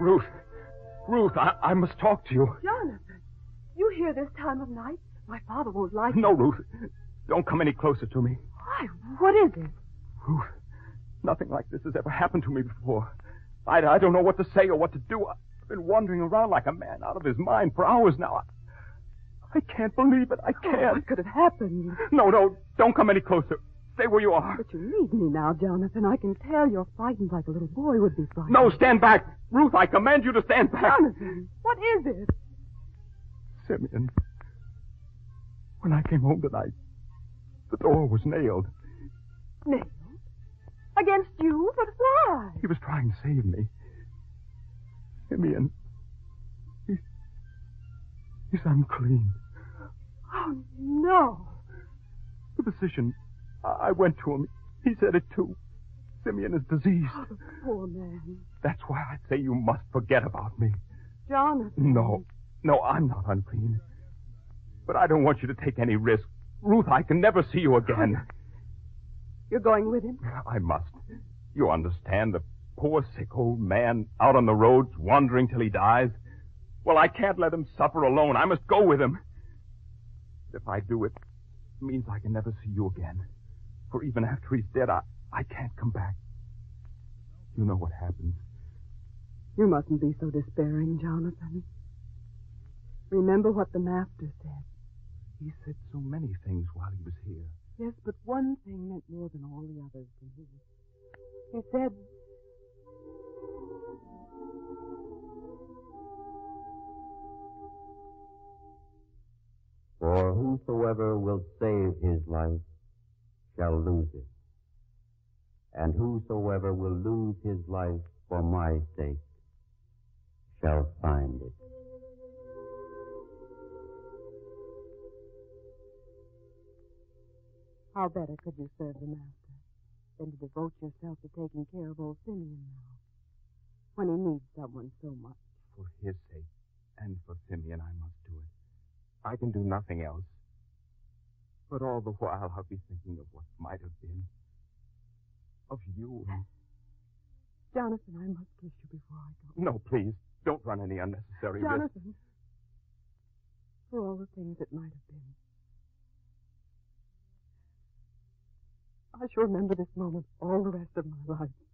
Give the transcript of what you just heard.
Ruth. Ruth, I must talk to you. Jonathan, you here this time of night? My father won't like it. No, Ruth. Don't come any closer to me. Why? What is it? Ruth, nothing like this has ever happened to me before. I don't know what to say or what to do. I've been wandering around like a man out of his mind for hours now. I can't believe it. I can't. What could have happened? No, don't come any closer. Stay where you are. But you need me now, Jonathan. I can tell you're frightened like a little boy would be frightened. No, stand back. Ruth, I command you to stand back. Jonathan, what is it? Simeon. When I came home tonight, the door was nailed. Nailed? Against you? But why? He was trying to save me. Simeon. He's unclean. Oh, no. The physician, I went to him. He said it too. Simeon is diseased. Oh, the poor man. That's why I say you must forget about me. Jonathan. No, I'm not unclean. But I don't want you to take any risk. Ruth, I can never see you again. You're going with him? I must. You understand, the poor, sick old man out on the roads, wandering till he dies. Well, I can't let him suffer alone. I must go with him. If I do, it means I can never see you again. For even after he's dead, I can't come back. You know what happens. You mustn't be so despairing, Jonathan. Remember what the master said. He said so many things while he was here. Yes, but one thing meant more than all the others to me. He said... For whosoever will save his life shall lose it. And whosoever will lose his life for my sake shall find it. How better could you serve the master than to devote yourself to taking care of old Simeon now, when he needs someone so much? For his sake and for Simeon, I must do it. I can do nothing else. But all the while, I'll be thinking of what might have been. Of you. Jonathan, I must kiss you before I go. No, please. Don't run any unnecessary risk. Jonathan, for all the things that might have been, I shall remember this moment all the rest of my life.